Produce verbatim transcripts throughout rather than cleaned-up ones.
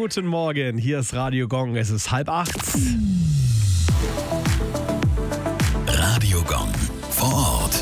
guten Morgen, hier ist Radio Gong, es ist halb acht. Radio Gong vor Ort.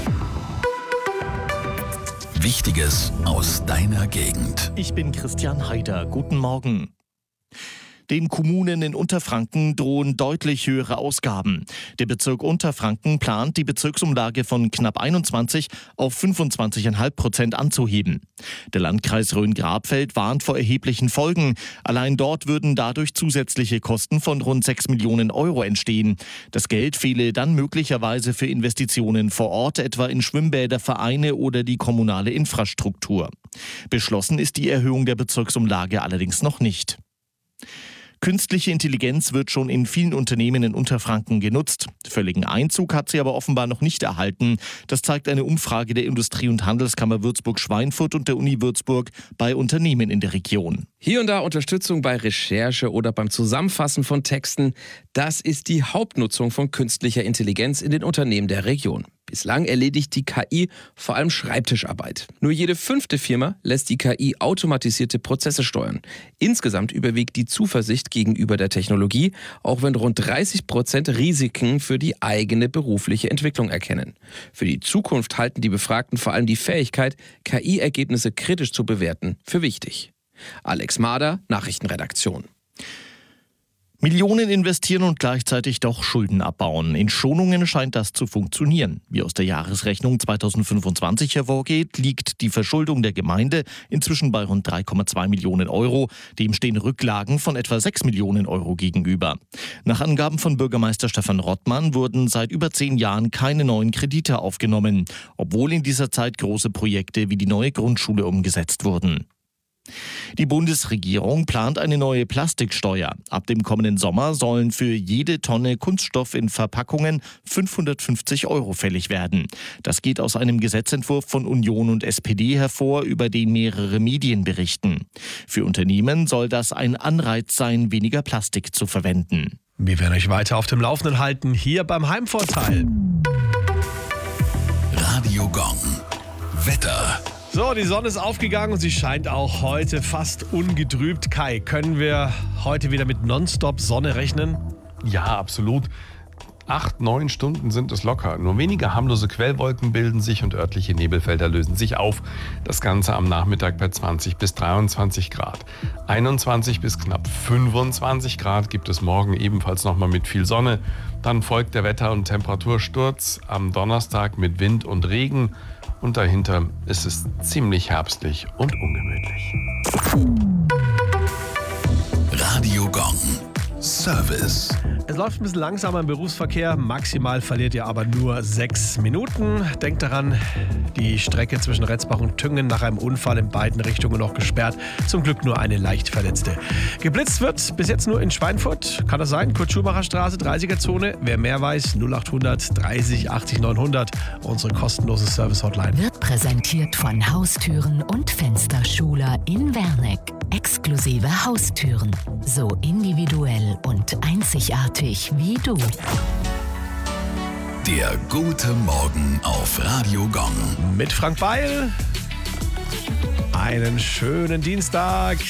Wichtiges aus deiner Gegend. Ich bin Christian Haider. Guten Morgen. Den Kommunen in Unterfranken drohen deutlich höhere Ausgaben. Der Bezirk Unterfranken plant, die Bezirksumlage von knapp einundzwanzig auf fünfundzwanzig Komma fünf Prozent anzuheben. Der Landkreis Rhön-Grabfeld warnt vor erheblichen Folgen. Allein dort würden dadurch zusätzliche Kosten von rund sechs Millionen Euro entstehen. Das Geld fehle dann möglicherweise für Investitionen vor Ort, etwa in Schwimmbäder, Vereine oder die kommunale Infrastruktur. Beschlossen ist die Erhöhung der Bezirksumlage allerdings noch nicht. Künstliche Intelligenz wird schon in vielen Unternehmen in Unterfranken genutzt. Völligen Einzug hat sie aber offenbar noch nicht erhalten. Das zeigt eine Umfrage der Industrie- und Handelskammer Würzburg-Schweinfurt und der Uni Würzburg bei Unternehmen in der Region. Hier und da Unterstützung bei Recherche oder beim Zusammenfassen von Texten. Das ist die Hauptnutzung von künstlicher Intelligenz in den Unternehmen der Region. Bislang erledigt die K I vor allem Schreibtischarbeit. Nur jede fünfte Firma lässt die K I automatisierte Prozesse steuern. Insgesamt überwiegt die Zuversicht gegenüber der Technologie, auch wenn rund dreißig Prozent Risiken für die eigene berufliche Entwicklung erkennen. Für die Zukunft halten die Befragten vor allem die Fähigkeit, K I-Ergebnisse kritisch zu bewerten, für wichtig. Alex Mader, Nachrichtenredaktion. Millionen investieren und gleichzeitig doch Schulden abbauen. In Schonungen scheint das zu funktionieren. Wie aus der Jahresrechnung zweitausendfünfundzwanzig hervorgeht, liegt die Verschuldung der Gemeinde inzwischen bei rund drei Komma zwei Millionen Euro. Dem stehen Rücklagen von etwa sechs Millionen Euro gegenüber. Nach Angaben von Bürgermeister Stefan Rottmann wurden seit über zehn Jahren keine neuen Kredite aufgenommen, obwohl in dieser Zeit große Projekte wie die neue Grundschule umgesetzt wurden. Die Bundesregierung plant eine neue Plastiksteuer. Ab dem kommenden Sommer sollen für jede Tonne Kunststoff in Verpackungen fünfhundertfünfzig Euro fällig werden. Das geht aus einem Gesetzentwurf von Union und S P D hervor, über den mehrere Medien berichten. Für Unternehmen soll das ein Anreiz sein, weniger Plastik zu verwenden. Wir werden euch weiter auf dem Laufenden halten, hier beim Heimvorteil. Radio Gong. Wetter. So, die Sonne ist aufgegangen und sie scheint auch heute fast ungetrübt. Kai, können wir heute wieder mit Nonstop Sonne rechnen? Ja, absolut. Acht, neun Stunden sind es locker. Nur wenige harmlose Quellwolken bilden sich und örtliche Nebelfelder lösen sich auf. Das Ganze am Nachmittag bei zwanzig bis dreiundzwanzig Grad. einundzwanzig bis knapp fünfundzwanzig Grad gibt es morgen ebenfalls nochmal mit viel Sonne. Dann folgt der Wetter- und Temperatursturz am Donnerstag mit Wind und Regen. Und dahinter ist es ziemlich herbstlich und ungemütlich. Radio Gong. Service. Es läuft ein bisschen langsamer im Berufsverkehr. Maximal verliert ihr aber nur sechs Minuten. Denkt daran, die Strecke zwischen Retzbach und Tüngen nach einem Unfall in beiden Richtungen noch gesperrt. Zum Glück nur eine leicht Verletzte. Geblitzt wird bis jetzt nur in Schweinfurt. Kann das sein? Kurt-Schumacher Straße, dreißiger Zone. Wer mehr weiß, null achthundert dreißig achtzig neunhundert. Unsere kostenlose Service-Hotline. Wird präsentiert von Haustüren und Fensterschuler in Werneck. Exklusive Haustüren. So individuell und einzigartig wie du. Der gute Morgen auf Radio Gong. Mit Frank Beil. Einen schönen Dienstag.